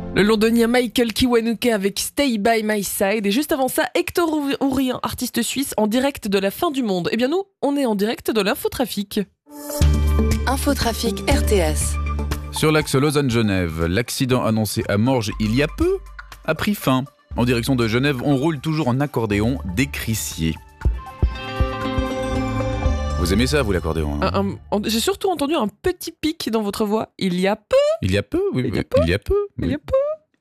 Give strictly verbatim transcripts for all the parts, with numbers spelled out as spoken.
Le londonien Michael Kiwanuka avec Stay By My Side. Et juste avant ça, Hector Ourien, artiste suisse, en direct de la fin du monde. Eh bien nous, on est en direct de l'infotrafic. Infotrafic R T S. Sur l'axe Lausanne-Genève, l'accident annoncé à Morges il y a peu a pris fin. En direction de Genève, on roule toujours en accordéon des Crissiers. Vous aimez ça, vous, l'accordéon, hein? un, un, J'ai surtout entendu un petit pic dans votre voix. Il y a peu. Il y a peu, oui. Il y a peu. Il y a peu. Il Oui. y a peu.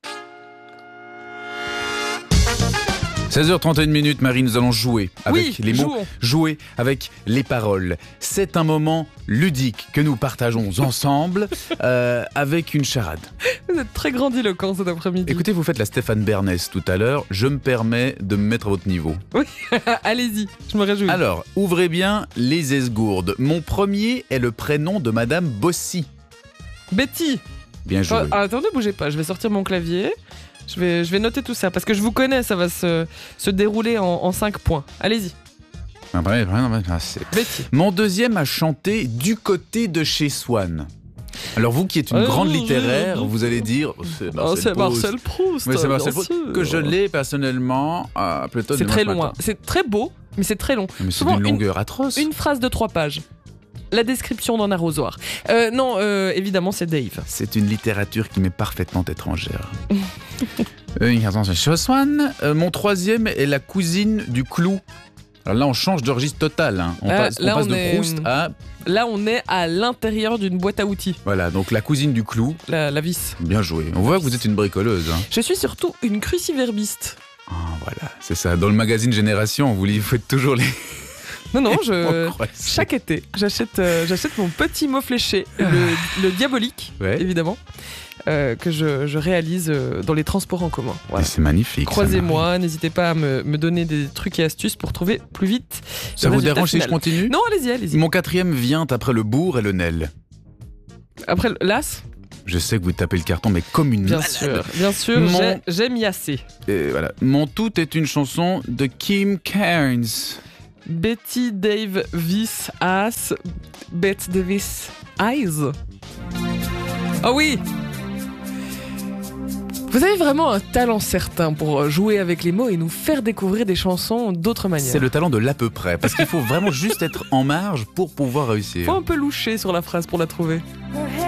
seize heures trente et une minutes, Marie, nous allons jouer avec Oui, les mots, jouons. jouer avec les paroles. C'est un moment ludique que nous partageons ensemble euh, avec une charade. Vous êtes très grandiloquent cet après-midi. Écoutez, vous faites la Stéphane Bernès tout à l'heure, je me permets de me mettre à votre niveau. Oui, allez-y, je me réjouis. Alors, ouvrez bien les esgourdes. Mon premier est le prénom de Madame Bossy. Betty. Bien joué. Ah, attendez, bougez pas, je vais sortir mon clavier. Je vais, je vais noter tout ça, parce que je vous connais, ça va se, se dérouler en, en cinq points. Allez-y. Ah, bah, bah, bah, bah, c'est- Betty. Mon deuxième a chanté Du côté de chez Swann. Alors vous qui êtes une Euh, grande je- littéraire, vous allez dire c'est Oh, Marcel c'est Proust. Marcel Proust. Oui, c'est Marcel bien Proust, sûr. que je l'ai personnellement euh, plutôt C'est dimanche très long, matin. hein. C'est très beau, mais c'est très long. Mais c'est Souvent, d'une une- longueur atroce. Une phrase de trois pages. La description d'un arrosoir. Euh, non, euh, évidemment, c'est Dave. C'est une littérature qui m'est parfaitement étrangère. euh, une chanson de chez Swann. Euh, mon troisième est la cousine du clou. Alors là, on change de registre total. hein. On Ah, passe, on là, passe on de est- Proust à... Là, on est à l'intérieur d'une boîte à outils. Voilà, donc la cousine du clou. La, la vis. Bien joué. On voit que vous êtes une bricoleuse. hein. Je suis surtout une cruciverbiste. Ah, voilà, c'est ça. Dans le magazine Génération, vous vous faites toujours les... Non, non, je... On croit que c'est- Chaque été, j'achète, euh, j'achète mon petit mot fléché, le, le diabolique, Ouais. évidemment, euh, que je, je réalise euh, dans les transports en commun. Mais Voilà. c'est magnifique. ça, Croisez-moi, n'hésitez pas à me, me donner des trucs et astuces pour trouver plus vite. Marie. Ça le vous résultat dérange si je final. continue? Non, allez-y, allez-y. Mon quatrième vient après le bourg et le Nel. Après, l'as, Je sais que vous tapez le carton, mais comme une bien malade. sûr, bien sûr, Mon- j'ai- j'aime y assez. Et voilà. Mon tout est une chanson de Kim Carnes. Betty, Dave, Vis, As, Bette Davis, Eyes. Oh oui! Vous avez vraiment un talent certain pour jouer avec les mots et nous faire découvrir des chansons d'autres manières. C'est le talent de l'à peu près, parce qu'il faut vraiment juste être en marge pour pouvoir réussir. Faut un peu loucher sur la phrase pour la trouver. Her